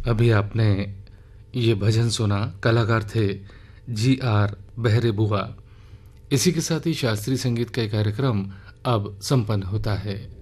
अभी आपने ये भजन सुना, कलाकार थे जी.आर. बेहरे बुआ। इसी के साथ ही शास्त्रीय संगीत का ये कार्यक्रम अब संपन्न होता है।